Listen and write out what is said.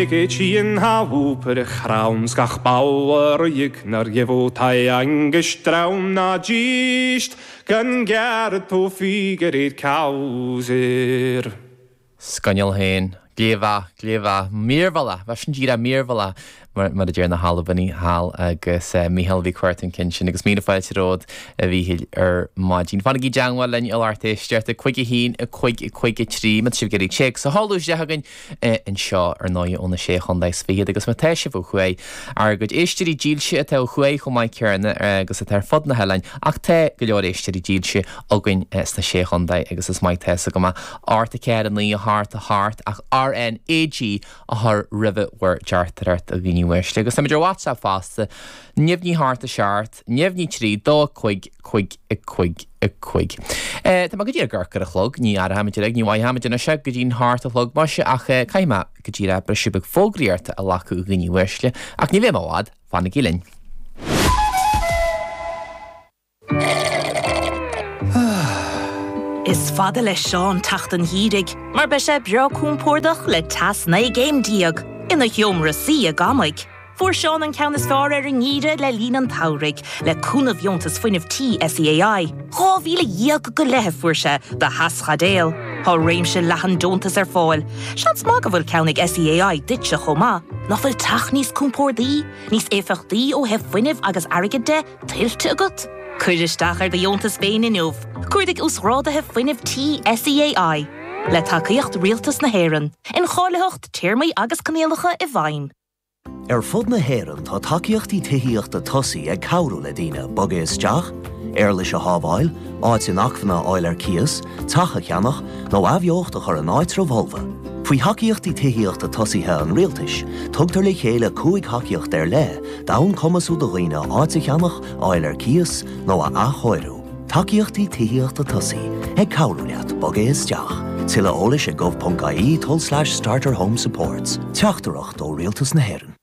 Geen hauper chraums gach bauer jigner jevo tai angestraum na gist gan gert to figerit kauser. Scanil hain, gléva, mírvala, vashin gira mírvala. Mar a déir na Halbanní hall agus Mícheál bhí cuairt an cinsin agus mína fáilte ród a bhí maidín. Fanna í deanghil lein ilarta steart a chuige hín a chuige trí man sib geí check. So hallúis de hagan an seo ar 9 sé chundáis fiad agus má teise bh chué ar go éisteí díilse a tá chué chu mai cearna agus a tar fod na helainn ach te go leor éisteí díilse againn na sé chundáid agus is mai teasa go má áta cead an lí a hart ach RNAG a th ribh war deartart a bhíní weiste agus sama WhatsApp fásta nimhní hart a seart nimhní trí dó chuig. Tá má go dtíar ggurcar a chlog ní ar haimeide ní bhaid haimeide na se go dtín hart a chlog baise ach caiime go dtíra bre sibh fógraíarta a lacu gníí weisle ach ní bhéh mád fanna gilinn. Is fada le seán tachtan hírig, mar be sé beagún pórdach le tas na géimdíag ina hiomra sí a gamaig. Fuair seán an ceannas fearr ar an ngíre le lín an taurig le cúna bhiontas fuinmh TSEAI. Dhá bhíle dhiag go lethe fuair sé de haschadéal. Tá réimse lehan dontas ar fáil. Seans má go bhfuil ceannig SEAI ditse chomá. Ná bhfuil teach níos cúmpórdaí, níos éfachtaí ó heh fuinmh agus airgid de tiltte agat. Cuiristeach ar de diontas féin inniuh. Cuirdig úsrádathe fuinmh TSEAI. Le tacaíocht rialtas na héireann, in cháileocht tíormaí agus canéalacha i bhain. Ar fud na héireann tá tacaíochtaí tuithíochta tosaí ag cabhrú le daoine boga isteach, ar leis a hábháil, áit in achmhanna áil ar cias, tacha cheannach, nó abheocht a chur an áit rohholfa. Faoi hacaíochtaí tuithíochta tosaithe an rialtais, tugtar le chéile cúig hacaíocht ar le, dán cumasú do dhaoine áit a cheannach, áil ar cias, nó a achóirú. Tacaíochtaí tuithíochta tosaí ag cabhrú leat boga isteach. Tilla ólis a gov.ie/starterhomesupports. Teachtarach ó rialtas na héireann.